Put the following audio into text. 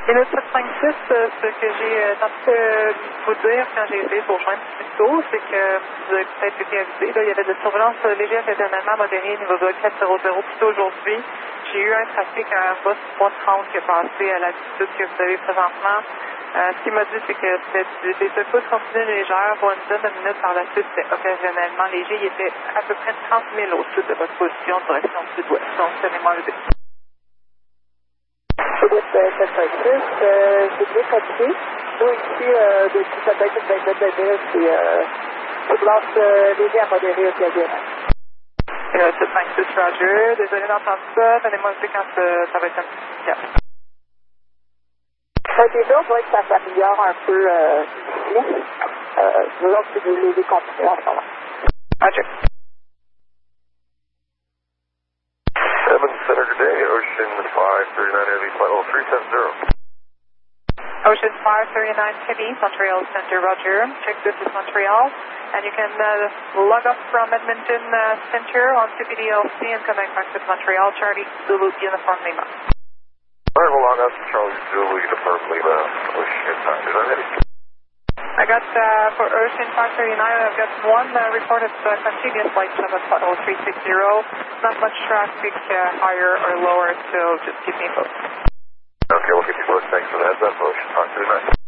Et le 756, ce que j'ai tenté de vous dire quand j'ai essayé de vous rejoindre plus tôt, c'est que vous avez peut-être été avisé, là, il y avait de la surveillance légère intentionnellement modérée niveau de 400 plus tôt aujourd'hui. J'ai eu un trafic à un bus 330 qui est passé à l'altitude que vous avez présentement. Ce qu'il m'a dit, c'est que c'était des secousses continues légères pour une dizaine de minutes par la suite, c'était occasionnellement léger. Il était à peu près 30 000 au-dessus de votre position, direction sud-ouest. Donc, tenez-moi le dé. Sud-ouest 756, c'est bien fatigué. Nous, ici, depuis peut-être une vingtaine de minutes, c'est turbulence léger à modérée occasionnelle. 756, Roger. Désolé d'entendre ça. Tenez-moi le dé quand ça va être un petit cap. Déjà, on voit que ça s'améliore un peu ici. Nous autres, c'est des légers continus en ce moment. Roger. 7 Center, good day, Ocean 539 Heavy, flight level 370. Ocean 539 Heavy, Montreal Center, Roger. Check this is Montreal. And you can log up from Edmonton Center on CPDLC and connect back to Montreal. Charlie Zulu Uniform Lima. All right, well, on us, Charlie Zulu Uniform Lima, Ocean 539 Heavy. I got, for Ocean 539, I've got one reported continuous flight from the 360. Not much traffic higher or lower, so just keep me posted. Okay, we'll get you posted. Thanks for the heads up, Ocean 539.